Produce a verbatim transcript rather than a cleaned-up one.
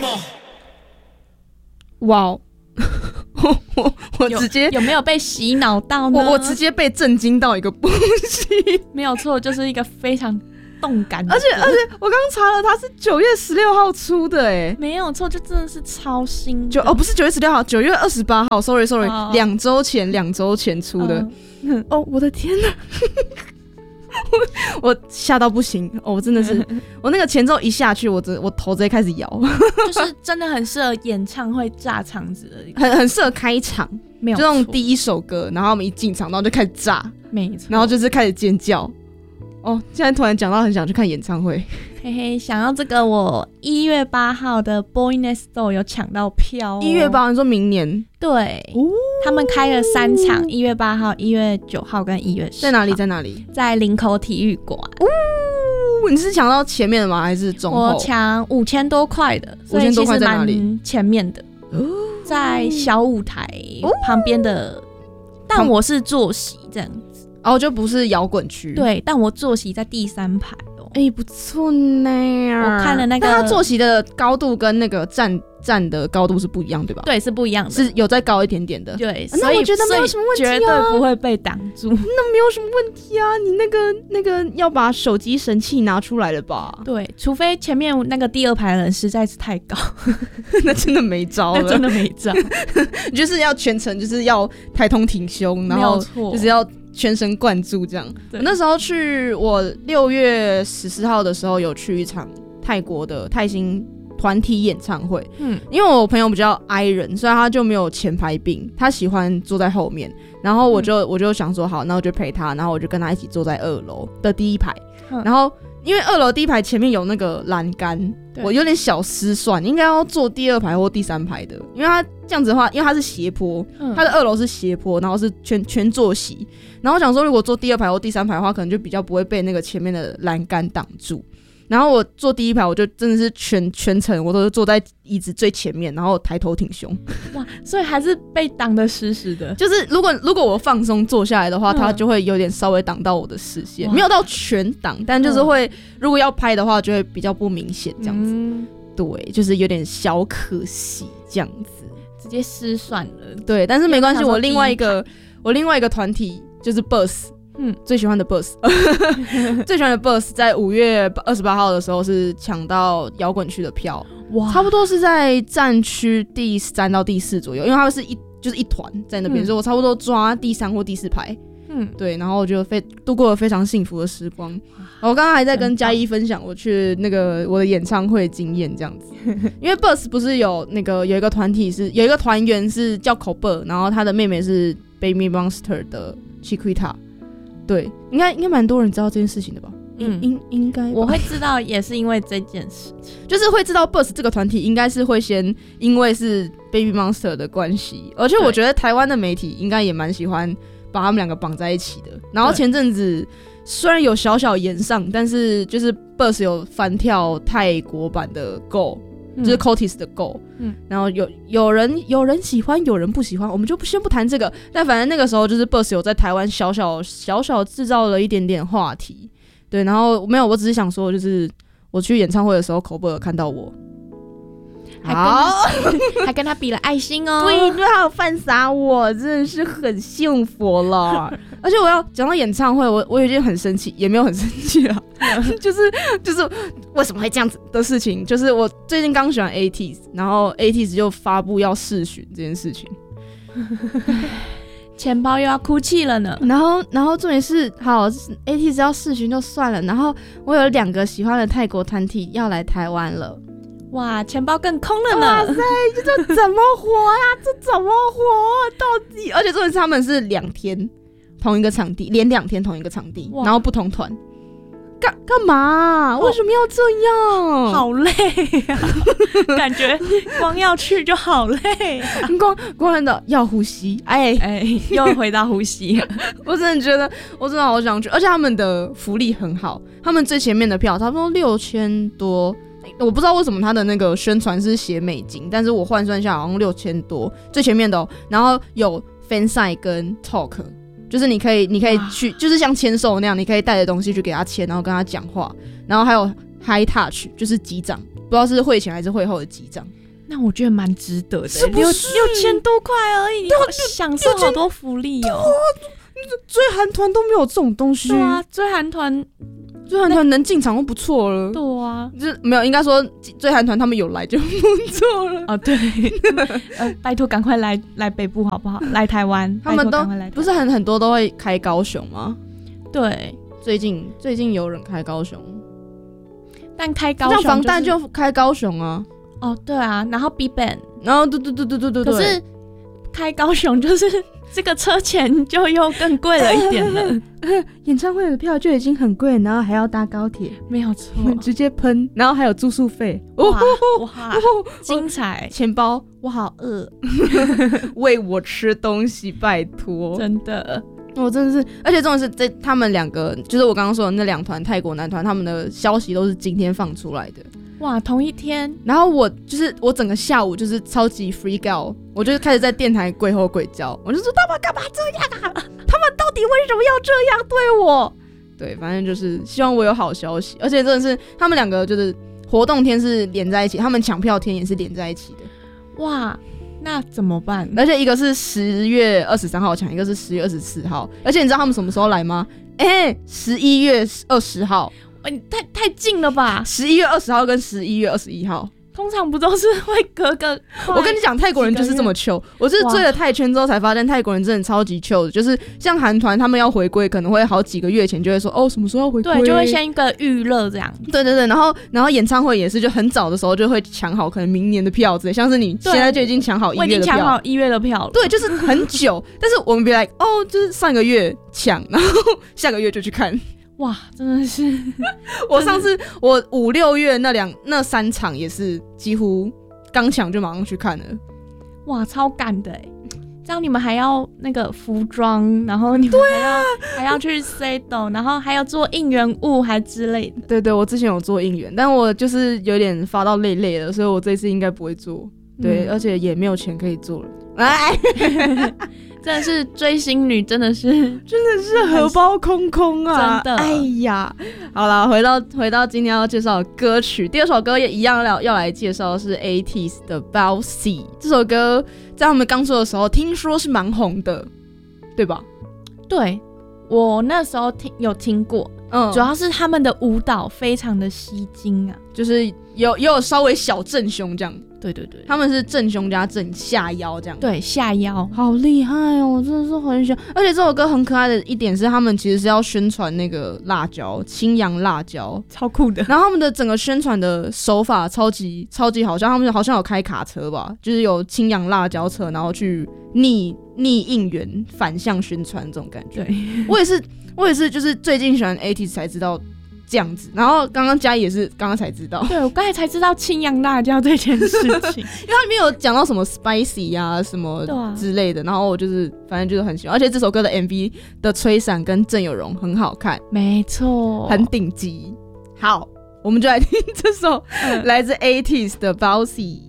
哇、wow 我我我直接有, 有没有被洗脑到呢？ 我我直接被震惊到一个不行， 没有错，就是一个非常动感的， 而且而且我刚查了，它是九月十六号出的哎， 没有错，就真的是超新的，哦不是九月十六号，九月二十八号 ，sorry sorry，两、oh. 周前两周前出的，嗯、哦我的天哪！我吓到不行哦！我真的是，我那个前奏一下去，我我头直接开始摇， 就是真的很适合演唱会炸场子的， 很很适合开场， 没有就那种第一首歌，然后我们一进场，然后就开始炸， 没错， 然后就是开始尖叫。哦，现在突然讲到很想去看演唱会， 嘿嘿，想要这个我一月八号的 Boy Next Door 有抢到票、哦， 一月八号，你说明年？ 对，哦、他们开了三场，一月八号、一月九号跟一月十号， 在哪里？在哪里？在林口体育馆。 哦，你是抢到前面的吗？还是中后？ 我抢五千多块的， 五千多块在哪里？ 前面的，哦、在小舞台旁边的、哦，但我是坐席这样子。 哦，就不是摇滚区。 对，但我坐席在第三排哦。 哎、欸，不错呢。 我看了那个， 但他坐席的高度跟那个站站的高度是不一样，对吧？ 对，是不一样的， 是有再高一点点的。 对， 那我觉得没有什么问题、啊， 绝对不会被挡住。 那没有什么问题啊，你那个那个要把手机神器拿出来了吧？ 对，除非前面那个第二排的人实在是太高， 那真的没招了， 那真的没招。 你就是要全程就是要抬头挺胸，然后就是要全神贯注这样。我那时候去，我六月十四号的时候有去一场泰国的泰星团体演唱会。嗯，因为我朋友比较 I 人，所以他就没有前排病，他喜欢坐在后面。然后我就、嗯、我就想说好，那我就陪他，然后我就跟他一起坐在二楼的第一排。嗯、然后因为二楼第一排前面有那个栏杆，我有点小失算，应该要坐第二排或第三排的，因为他这样子的话，因为它是斜坡，它的二楼是斜坡，然后是全全坐席，然后我想说如果坐第二排或第三排的话，可能就比较不会被那个前面的栏杆挡住。然后我坐第一排，我就真的是全全程我都是坐在椅子最前面，然后抬头挺胸。 哇，所以还是被挡得实实的。 就是如果如果我放松坐下来的话，它就会有点稍微挡到我的视线，没有到全挡，但就是会、嗯、如果要拍的话，就会比较不明显这样子、嗯。对，就是有点小可惜这样子， 直接失算了。 对，但是没关系，我另外一个我另外一个团体就是 B U S。嗯，最喜欢的 B U S 最喜欢的 B U S 在五月二十八号的时候是抢到摇滚区的票，哇，差不多是在站区第三到第四左右，因为他们是一就是一团在那边、嗯，所以我差不多抓第三或第四排。嗯，对，然后我就非度过了非常幸福的时光。我刚刚还在跟嘉一分享我去那个我的演唱会经验这样子，因为 B U S 不是有那个有一个团体是有一个团员是叫 Kobe， 然后他的妹妹是 Baby Monster 的 Chiquita。对，应该应该蛮多人知道这件事情的吧？嗯，应应该我会知道，也是因为这件事情， 就是会知道 B U S 这个团体应该是会先因为是 Baby Monster 的关系，而且我觉得台湾的媒体应该也蛮喜欢把他们两个绑在一起的。然后前阵子虽然有小小延上，但是就是 B U S 有翻跳泰国版的 Go。就是 Cotis 的 Go， 嗯，然后有有人有人喜欢，有人不喜欢，我们就先不谈这个。但反正那个时候就是 B U S 有在台湾小小小小制造了一点点话题，对，然后没有，我只是想说，就是我去演唱会的时候，口播有看到我， 好，还跟他比了爱心哦， 对，对，还有犯傻我，真的是很幸福了。而且我要讲到演唱会，我我有一件很生气，也没有很生气啊，就是就是为什么会这样子的事情，就是我最近刚选完 A T E S， 然后 A T E S 就发布要视讯这件事情， 钱包又要哭泣了呢。 然后然后重点是，好 A T E S 要视讯就算了，然后我有两个喜欢的泰国团体要来台湾了。 哇，钱包更空了呢！ 哇塞，这怎么活啊？这怎么活？到底？而且重点是他们是两天同一个场地，连两天同一个场地，然后不同团，干干嘛、啊？为什么要这样？ 好累啊！感觉光要去就好累、啊， 光光的要呼吸，哎哎，又回到呼吸了。 我真的觉得，我真的好想去，而且他们的福利很好，他们最前面的票差不多六千多。我不知道为什么他的那个宣传是写美金，但是我换算下来好像六千多，最前面的哦。然后有 fan sign 跟 talk， 就是你可以你可以去，就是像签售那样，你可以带着东西去给他签，然后跟他讲话。然后还有 high touch， 就是击掌， 不知道是会前还是会后的记账。 那我觉得蛮值得的， 是不是六六千多块而已， 对啊， 享受好多福利哦。 追韩团都没有这种东西。 对啊，追韩团， 追韩团能进场都不错了。 对啊， 就是没有，应该说追韩团他们有来就不错了。 哦，对，呃，拜托赶快来来北部好不好？来台湾， 他们都不是很很多都会开高雄吗？ 对， 最近最近有人开高雄， 但开高雄、就是、 像防弹就开高雄啊。 哦，对啊，然后 BigBang， 然后对对对对对对对， 可是开高雄就是这个车钱就又更贵了一点了。 演唱会的票就已经很贵，然后还要搭高铁， 没有错， 直接喷，然后还有住宿费。 哇哇，精彩！ 钱包我好饿，喂我吃东西，拜托， 真的。 我真的是，而且重点是这他们两个，就是我刚刚说的那两团泰国男团，他们的消息都是今天放出来的。 哇，同一天。然后我就是我整个下午就是超级 freak out， 我就开始在电台鬼吼鬼叫，我就说他们干嘛这样啊？他们到底为什么要这样对我？对，反正就是希望我有好消息，而且真的是他们两个就是活动天是连在一起，他们抢票天也是连在一起的。 哇，那怎么办？ 而且一个是十月二十三号抢，一个是十月二十四号，而且你知道他们什么时候来吗？哎，十一月二十号。 欸、太太近了吧！ 十一月二十号跟十一月二十一号， 通常不都是会隔个？ 我跟你讲，泰国人就是这么 chill。我是追了泰圈之后才发现，泰国人真的超级 chill 的。就是像韩团，他们要回归，可能会好几个月前就会说，哦，什么时候要回归？ 对，就会先一个预热这样。 对对对，然后然后演唱会也是，就很早的时候就会抢好，可能明年的票之类。像是你现在就已经抢好一月的票， 我已经抢好一月的票了。 对，就是很久。但是我们别来哦，就是上个月抢，然后下个月就去看。 哇，真的是！ 我上次我五六月那两那三场也是几乎刚抢就马上去看了。 哇，超赶的哎！这样你们还要那个服装，然后你们还要、啊、还要去 settle， 然后还要做应援物还之类的。 对对，我之前有做应援，但我就是有点发到累累了，所以我这次应该不会做。对、嗯，而且也没有钱可以做了。哎， 真的是追星女，真的是真的是荷包空空啊！ 真的， 哎呀，好啦，回到回到今天要介绍的歌曲，第二首歌也一样要要来介绍的是 A T E E Z 的 Bouncy。这首歌在他们刚出的时候，听说是蛮红的，对吧？ 对，我那时候听有听过，嗯，主要是他们的舞蹈非常的吸睛啊， 就是有也有稍微小正胸这样。 对对对， 他们是正胸加正下腰这样。 对，下腰好厉害哦，我真的是很喜欢。而且这首歌很可爱的一点是，他们其实是要宣传那个辣椒，青阳辣椒， 超酷的。 然后他们的整个宣传的手法超级超级好像，他们好像有开卡车吧，就是有青阳辣椒车，然后去逆逆应援反向宣传这种感觉。 对， 我也是，我也是，就是最近喜欢 A T E E Z 才知道。这样子，然后刚刚嘉怡也是刚刚才知道， 对我刚才才知道青阳辣椒这件事情，因为它里面有讲到什么 spicy 啊什么之类的，然后我就是反正就是很喜欢，而且这首歌的 M V 的吹伞跟郑有容很好看， 没错， 很顶级。好，我们就来听这首来自 A T E E Z 的 Bouncy。